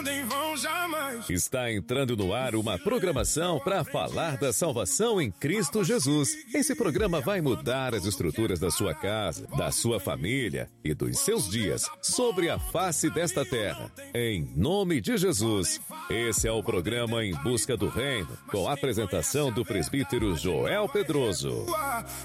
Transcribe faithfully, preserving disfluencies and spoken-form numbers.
nada em vão jamais. Está entrando no ar uma programação para falar da salvação em Cristo Jesus. Esse programa vai mudar as estruturas da sua casa, da sua família e dos seus dias sobre a face desta terra. Em nome de Jesus. Esse é o programa Em Busca do Reino, com a apresentação do presbítero Joel Pedroso.